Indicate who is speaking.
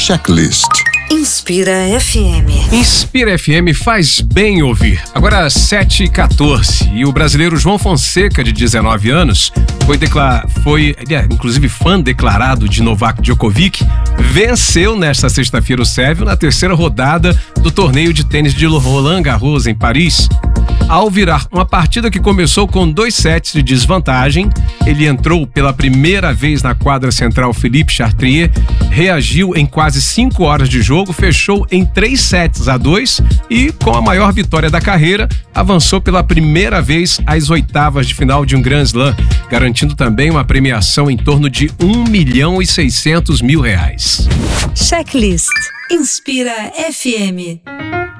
Speaker 1: Checklist.
Speaker 2: Inspira FM.
Speaker 3: Inspira FM faz bem ouvir. Agora 7h14 e o brasileiro João Fonseca, de 19 anos, ele é inclusive fã declarado de Novak Djokovic, venceu nesta sexta-feira o sérvio na terceira rodada do torneio de tênis de Roland Garros em Paris. Ao virar uma partida que começou com 2 sets de desvantagem, ele entrou pela primeira vez na quadra central Philippe Chatrier, reagiu em quase 5 horas de jogo, fechou em 3-2 e, com a maior vitória da carreira, avançou pela primeira vez às oitavas de final de um Grand Slam, garantindo também uma premiação em torno de R$1.600.000.
Speaker 2: Checklist. Inspira FM.